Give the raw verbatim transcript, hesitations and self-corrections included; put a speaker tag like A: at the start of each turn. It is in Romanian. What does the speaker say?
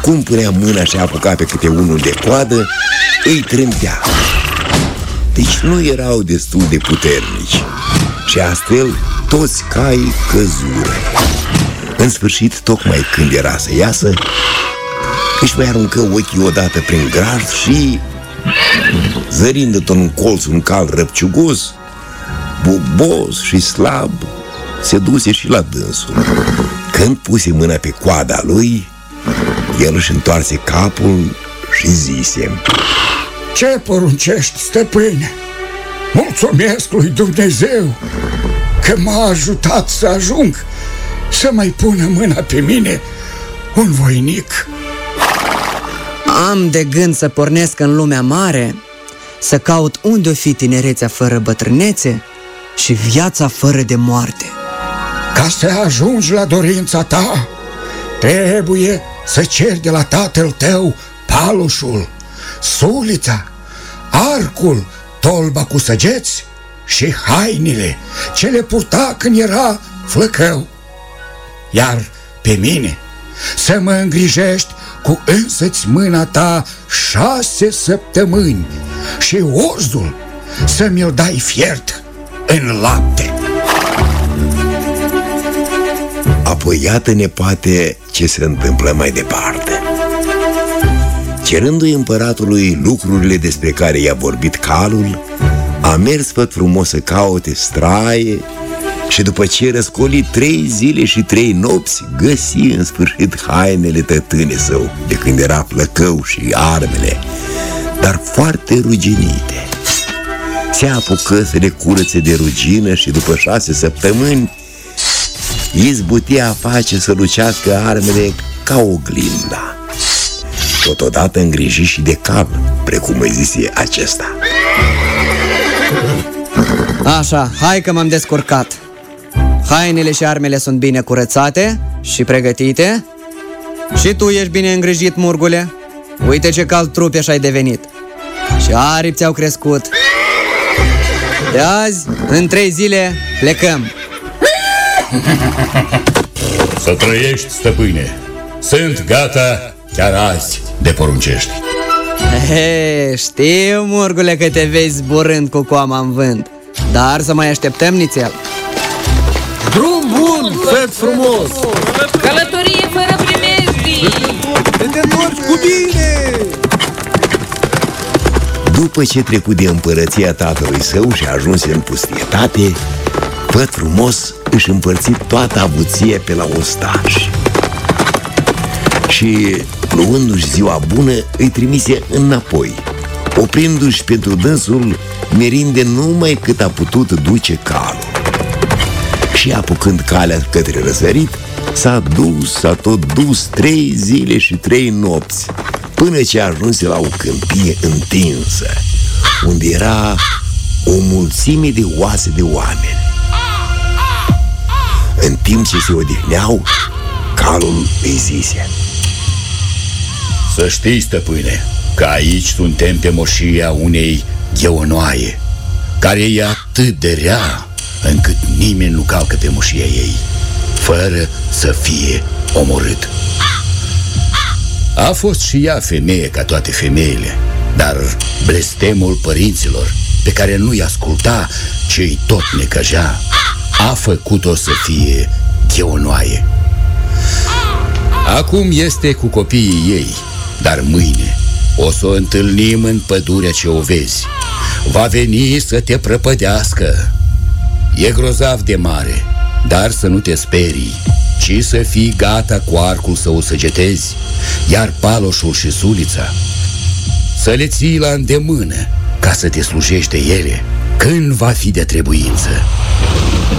A: cum punea mâna și apuca pe câte unul de coadă, îi trântea. Deci nu erau destul de puternici și astfel toți caii căzură. În sfârșit, tocmai când era să iasă, își mai aruncă ochii odată prin grajd și, zărind într-un colț un cal răpciugos, bubos și slab, se duse și la dânsul. Când puse mâna pe coada lui, el își întoarse capul și zise:
B: Ce poruncești, stăpâne? Mulțumesc lui Dumnezeu că m-a ajutat să ajung să mai pună mâna pe mine un voinic.
C: Am de gând să pornesc în lumea mare, să caut unde o fi tinerețea fără bătrânețe și viața fără de moarte.
B: Ca să ajungi la dorința ta, trebuie să ceri de la tatăl tău palușul, sulița, arcul, tolba cu săgeți și hainele ce le purta când era flăcău. Iar pe mine să mă îngrijești cu însăți mâna ta șase săptămâni și orzul să mi-l dai fiert în lapte.
A: Apoi iată-ne poate ce se întâmplă mai departe. Cerându-i împăratului lucrurile despre care i-a vorbit calul, a mers făt frumos să caute straie și după ce răscoli trei zile și trei nopți, găsi în sfârșit hainele tătâne său de când era flăcău și armele, dar foarte ruginite. Se apucă să le curățe de rugină și după șase săptămâni izbuti a face să lucească armele ca oglinda. Totodată îngriji și de cal, precum îi zise acesta.
C: Așa, hai că m-am descurcat. Hainele și armele sunt bine curățate și pregătite. Și tu ești bine îngrijit, murgule. Uite ce cald trupeș ai devenit. Și aripi ți-au crescut. De azi, în trei zile, plecăm.
D: Să trăiești, stăpâne. Sunt gata chiar azi de poruncești.
C: He, știu, murgule, că te vezi zburând cu coama în vânt, dar să mai așteptăm nițel.
E: Drum bun, făt frumos!
F: Călătorie fără primejdii!
E: Te întorci cu bine!
A: După ce trecu de împărăția tatălui său și ajunse în pustietate, Făt frumos își împărți toată avuția pe la ostași și, luându-și ziua bună, îi trimise înapoi, oprindu-și pentru dânsul merinde numai cât a putut duce calul. Și apucând calea către răsărit, s-a dus, s-a tot dus trei zile și trei nopți, până ce ajunse la o câmpie întinsă, unde era o mulțime de oase de oameni. În timp ce se odihneau, calul îi zise:
D: Să știi, stăpâne, că aici suntem pe moșia unei gheonoaie, care e atât de rea încât nimeni nu calcă pe moșia ei fără să fie omorât. A fost și ea femeie ca toate femeile, dar blestemul părinților, pe care nu-i asculta, ci îi tot necăjea, a făcut-o să fie gheonoaie. Acum este cu copiii ei, dar mâine o să o întâlnim în pădurea ce o vezi. Va veni să te prăpădească. E grozav de mare, dar să nu te sperii, ci să fii gata cu arcul să o săgetezi, iar paloșul și sulița să le ții la îndemână, ca să te slujești de ele când va fi de trebuință.